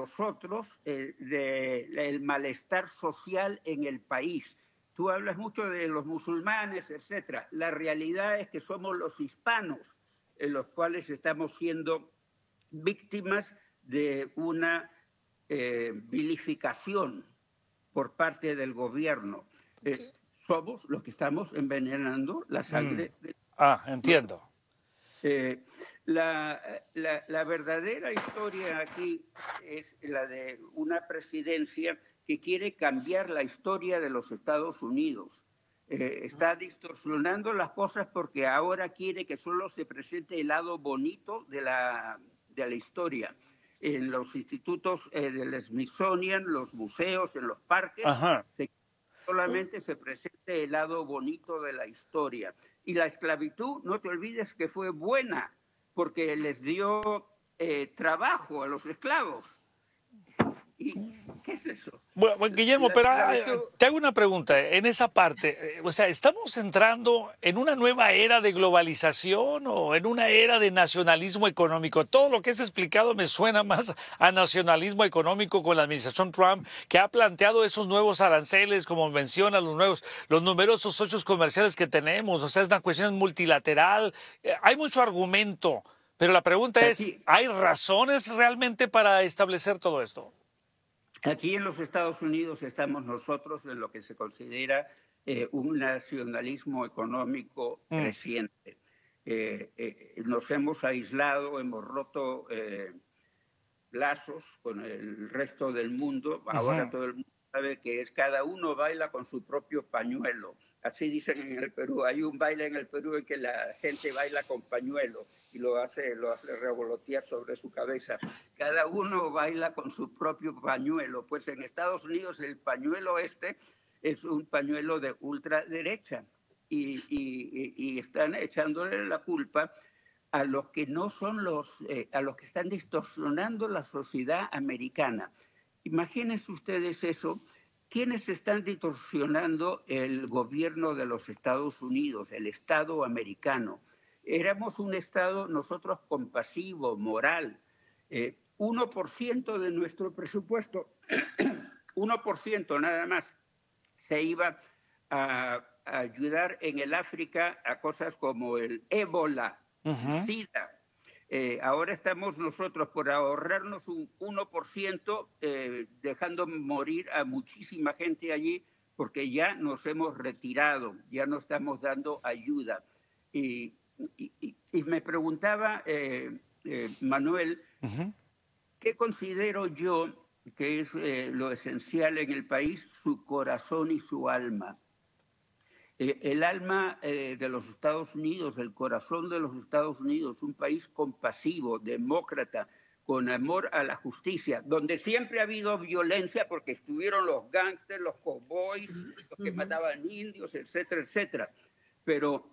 nosotros del malestar social en el país. Tú hablas mucho de los musulmanes, etcétera. La realidad es que somos los hispanos en los cuales estamos siendo víctimas de una vilificación por parte del gobierno. Somos los que estamos envenenando la sangre. Entiendo. La verdadera historia aquí es la de una presidencia que quiere cambiar la historia de los Estados Unidos. Está distorsionando las cosas porque ahora quiere que solo se presente el lado bonito de la historia. En los institutos del Smithsonian, los museos, en los parques, solamente se presente el lado bonito de la historia. Y la esclavitud, no te olvides que fue buena, porque les dio trabajo a los esclavos. ¿Y qué es eso? Bueno, Guillermo, pero te hago una pregunta en esa parte. O sea, ¿estamos entrando en una nueva era de globalización o en una era de nacionalismo económico? Todo lo que has explicado me suena más a nacionalismo económico con la administración Trump, que ha planteado esos nuevos aranceles, como menciona, los numerosos socios comerciales que tenemos. O sea, es una cuestión multilateral. Hay mucho argumento, pero la pregunta es, ¿hay razones realmente para establecer todo esto? Aquí en los Estados Unidos estamos nosotros en lo que se considera un nacionalismo económico creciente. Nos hemos aislado, hemos roto lazos con el resto del mundo. Ahora todo el mundo sabe que cada uno baila con su propio pañuelo. Así dicen en el Perú. Hay un baile en el Perú en que la gente baila con pañuelo y lo hace revolotear sobre su cabeza. Cada uno baila con su propio pañuelo. Pues en Estados Unidos el pañuelo es un pañuelo de ultraderecha y están echándole la culpa a los que no son a los que están distorsionando la sociedad americana. Imagínense ustedes eso. ¿Quiénes están distorsionando el gobierno de los Estados Unidos, el Estado americano? Éramos un Estado nosotros compasivo, moral. 1% de nuestro presupuesto, 1% nada más, se iba a ayudar en el África a cosas como el ébola, SIDA. Ahora estamos nosotros por ahorrarnos un 1%, dejando morir a muchísima gente allí porque ya nos hemos retirado, ya no estamos dando ayuda. Y me preguntaba, Manuel, ¿qué considero yo que es lo esencial en el país? Su corazón y su alma. El alma de los Estados Unidos, el corazón de los Estados Unidos, un país compasivo, demócrata, con amor a la justicia, donde siempre ha habido violencia porque estuvieron los gángsters, los cowboys, los que mataban indios, etcétera, etcétera. Pero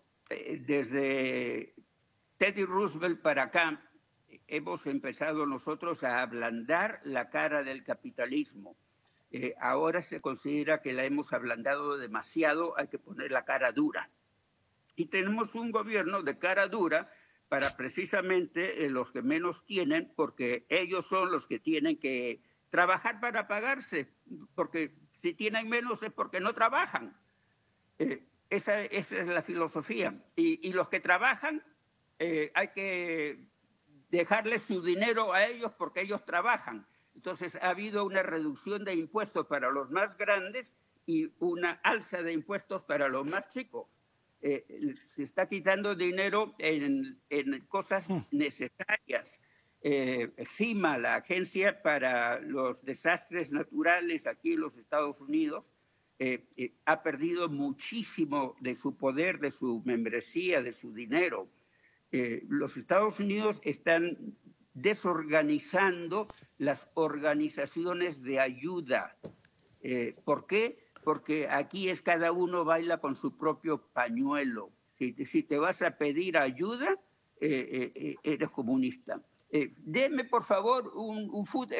desde Teddy Roosevelt para acá hemos empezado nosotros a ablandar la cara del capitalismo. Ahora se considera que la hemos ablandado demasiado, hay que poner la cara dura. Y tenemos un gobierno de cara dura para precisamente los que menos tienen, porque ellos son los que tienen que trabajar para pagarse, porque si tienen menos es porque no trabajan. Esa es la filosofía. Y los que trabajan, hay que dejarles su dinero a ellos porque ellos trabajan. Entonces ha habido una reducción de impuestos para los más grandes y una alza de impuestos para los más chicos. Se está quitando dinero en cosas necesarias. FEMA, la Agencia para los Desastres Naturales aquí en los Estados Unidos, ha perdido muchísimo de su poder, de su membresía, de su dinero. Los Estados Unidos están desorganizando las organizaciones de ayuda. ¿Por qué? Porque aquí cada uno baila con su propio pañuelo. Si te vas a pedir ayuda, eres comunista. Deme, por favor, un food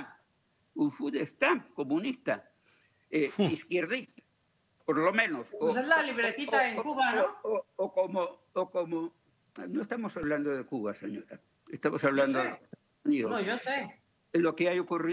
stamp comunista, izquierdista, por lo menos. Pues es la libretita en Cuba, ¿no? O como... No estamos hablando de Cuba, señora. Estamos hablando de Estados Unidos. No, yo sé. Lo que ha ocurrido